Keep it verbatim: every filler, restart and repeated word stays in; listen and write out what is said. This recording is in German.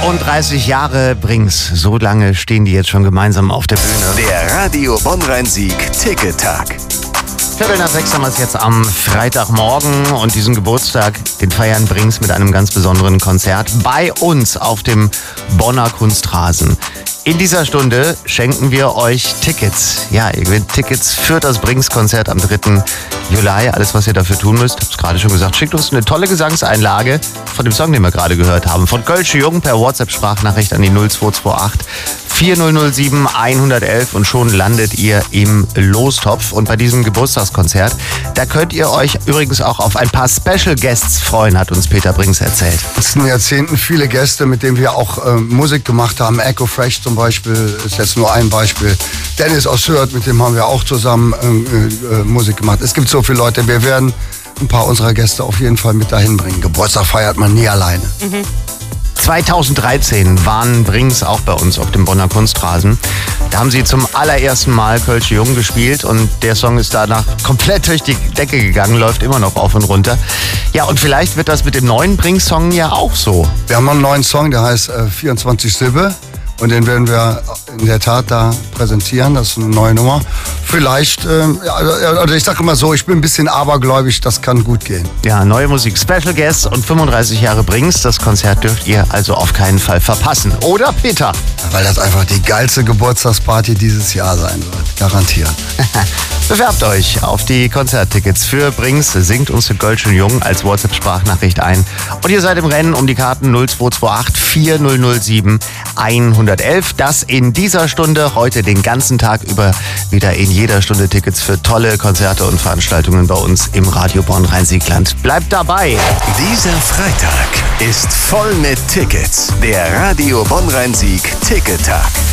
fünfunddreißig Jahre Brings. So lange stehen die jetzt schon gemeinsam auf der Bühne. Der Radio Bonn-Rhein-Sieg Ticket-Tag. Viertel nach sechs haben wir es jetzt am Freitagmorgen und diesen Geburtstag, den feiern Brings mit einem ganz besonderen Konzert bei uns auf dem Bonner Kunstrasen. In dieser Stunde schenken wir euch Tickets. Ja, ihr gewinnt Tickets für das Brings-Konzert am dritten Juli. Alles, was ihr dafür tun müsst, ich habe es gerade schon gesagt, schickt uns eine tolle Gesangseinlage von dem Song, den wir gerade gehört haben. Von Kölsche Jung per WhatsApp-Sprachnachricht an die null zwei zwei acht vier null null sieben eins eins eins und schon landet ihr im Lostopf. Und bei diesem Geburtstagskonzert, da könnt ihr euch übrigens auch auf ein paar Special Guests freuen, hat uns Peter Brings erzählt. In den letzten Jahrzehnten viele Gäste, mit denen wir auch äh, Musik gemacht haben. Echo Fresh zum Beispiel ist jetzt nur ein Beispiel. Dennis aus Hürth, mit dem haben wir auch zusammen äh, äh, Musik gemacht. Es gibt so viele Leute, wir werden ein paar unserer Gäste auf jeden Fall mit dahin bringen. Geburtstag feiert man nie alleine. Mhm. zweitausenddreizehn waren Brings auch bei uns auf dem Bonner Kunstrasen. Da haben sie zum allerersten Mal Kölsche Jung gespielt und der Song ist danach komplett durch die Decke gegangen, läuft immer noch auf und runter. Ja, und vielleicht wird das mit dem neuen Brings-Song ja auch so. Wir haben noch einen neuen Song, der heißt äh, vierundzwanzig Silbe. Und den werden wir in der Tat da präsentieren. Das ist eine neue Nummer. Vielleicht, äh, also ich sage immer so, ich bin ein bisschen abergläubig, das kann gut gehen. Ja, neue Musik, Special Guests und fünfunddreißig Jahre Brings. Das Konzert dürft ihr also auf keinen Fall verpassen. Oder, Peter? Ja, weil das einfach die geilste Geburtstagsparty dieses Jahr sein wird. Garantiert. Bewerbt euch auf die Konzerttickets für Brings. Singt uns für Kölsche Jung als WhatsApp-Sprachnachricht ein. Und ihr seid im Rennen um die Karten null zwei zwei acht vier null null sieben eins eins eins. Das in dieser Stunde, heute den ganzen Tag über wieder in jeder Stunde Tickets für tolle Konzerte und Veranstaltungen bei uns im Radio Bonn-Rhein-Sieg-Land. Bleibt dabei! Dieser Freitag ist voll mit Tickets. Der Radio Bonn-Rhein-Sieg Ticket-Tag.